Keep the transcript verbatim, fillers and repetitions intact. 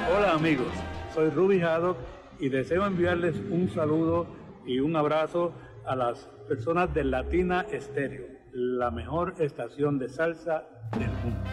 Hola amigos, soy Ruby Haddock y deseo enviarles un saludo y un abrazo a las personas de Latina Estéreo, la mejor estación de salsa del mundo.